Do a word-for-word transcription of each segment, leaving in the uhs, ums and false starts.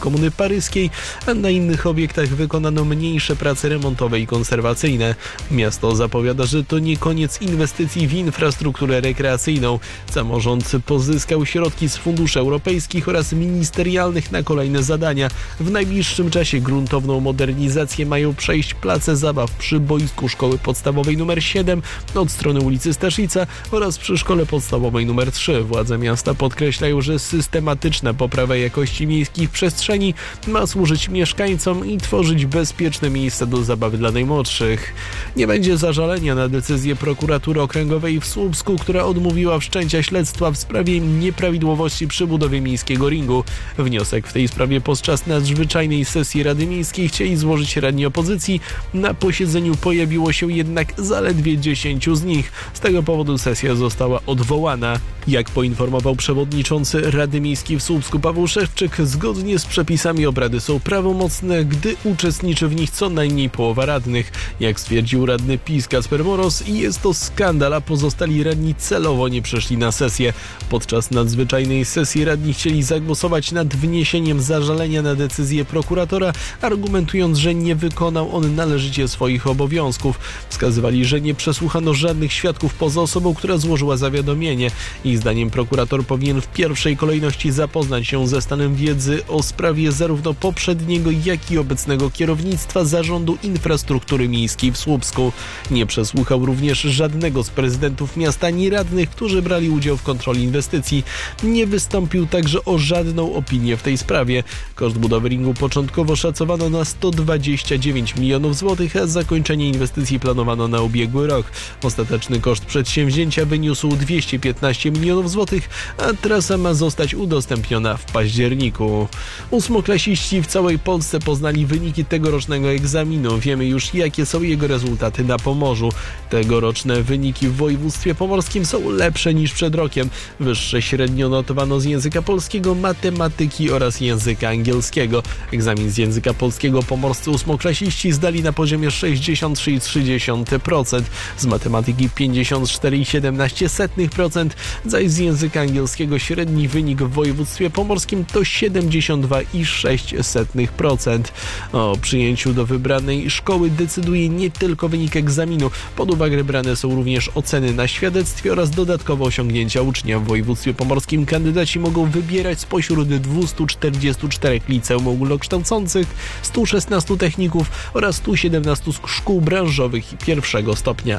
Komuny Paryskiej, a na innych obiektach wykonano mniejsze prace remontowe i konserwacyjne. Miasto zapowiada, że to nie koniec inwestycji w infrastrukturę rekreacyjną. Samorząd pozyskał środki z funduszy europejskich oraz ministerialnych na kolejne zadania. W najbliższym czasie gruntowną modernizację mają przejść place zabaw przy boisku szkoły podstawowej numer siedem od strony ulicy Staszica oraz przy szkole podstawowej numer trzy. Władze miasta podkreślają, że systematyczna poprawa jakości miejskich przestrzeni ma służyć mieszkańcom i tworzyć bezpieczne miejsca do zabawy dla najmłodszych. Nie będzie zażalenia na decyzję prokuratury okręgowej w Słupsku, która odmówiła wszczęcia śledztwa w sprawie nieprawidłowości przy budowie miejskiego ringu. Wniosek w tej sprawie podczas nadzwyczajnej sesji Rady Miejskiej chcieli złożyć radni opozycji. Na posiedzeniu pojawiło się jednak zaledwie dziesięciu z nich. Z tego powodu sesja została odwołana. Jak poinformował przewodniczący Rady Miejskiej w Słupsku Paweł Szewczyk, zgodnie z przepisami obrady są prawomocne, gdy uczestniczy w nich co najmniej połowa radnych. Jak stwierdził radny PiS Kacper Moros, jest to skandal, a pozostali radni celowo nie przyszli na sesję. Podczas nadzwyczajnej sesji radni chcieli zagłosować nad wniesieniem zażalenia na decyzję prokuratora, argumentując, że nie wykonał on należycie swoich obowiązków. Wskazywali, że nie przesłuchano żadnych świadków poza osobą, która złożyła zawiadomienie. Ich zdaniem prokurator powinien w pierwszej kolejności zapoznać się ze stanem wiedzy o sprawie zarówno poprzedniego, jak i obecnego kierownictwa Zarządu Infrastruktury Miejskiej w Słupsku. Nie przesłuchał również żadnego z prezydentów miasta ani radnych, którzy brali udział w kontroli inwestycji. Nie wystąpił także o żadną opinię w tej sprawie. Koszt budowy ringu początkowo szacowano na sto dwadzieścia dziewięć milionów złotych, a zakończenie inwestycji planowano na ubiegły rok. Ostateczny koszt przedsięwzięcia wyniósł dwieście piętnaście milionów złotych, a trasa ma zostać udostępniona w październiku. Ósmoklasiści w całej Polsce poznali wyniki tegorocznego egzaminu. Wiemy już, jakie są jego rezultaty na Pomorzu. Tegoroczne wyniki w województwie pomorskim są lepsze niż przed rokiem. Wyższe średnio notowano z języka polskiego, matematyki oraz języka angielskiego. Egzamin z języka polskiego pomorscy ósmoklasiści zdali na poziomie sześćdziesiąt trzy przecinek trzy procent, z matematyki pięćdziesiąt cztery przecinek siedemnaście procent, zaś z języka angielskiego średni wynik w województwie pomorskim to siedemdziesiąt dwa przecinek sześć procent. O przyjęciu do wybranej szkoły decyduje nie tylko wynik egzaminu. Pod uwagę brane są również oceny na świadectwie oraz dodatkowe osiągnięcia ucznia. W województwie pomorskim kandydaci mogą wybierać spośród dwustu czterdziestu czterech liceum ogólnokształcących, stu szesnastu techników oraz stu siedemnastu szkół branżowych pierwszego stopnia.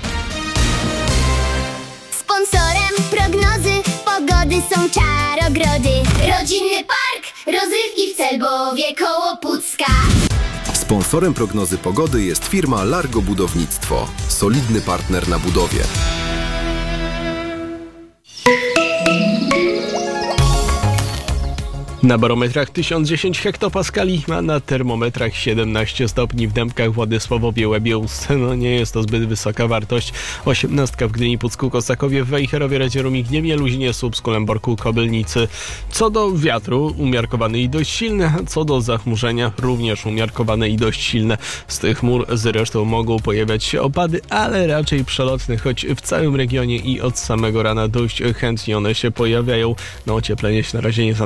Sponsorem prognozy pogody są Czarogrody. Rodzinny park rozrywki w Celbowie koło Pucka. Sponsorem prognozy pogody jest firma Largo Budownictwo. Solidny partner na budowie. Na barometrach tysiąc dziesięć hektopaskali, a na termometrach siedemnaście stopni w Dębkach, Władysławowie, Łebie, Ust. No nie jest to zbyt wysoka wartość. osiemnastka w Gdyni, Pucku, Kosakowie, Wejherowie, Radzieru, Migniewie, Luźnie, Słupsku, Lęborku, Kobylnicy. Co do wiatru, umiarkowany i dość silny, a co do zachmurzenia, również umiarkowane i dość silne. Z tych chmur zresztą mogą pojawiać się opady, ale raczej przelotne, choć w całym regionie i od samego rana dość chętnie one się pojawiają. No ocieplenie się na razie nie zanosi.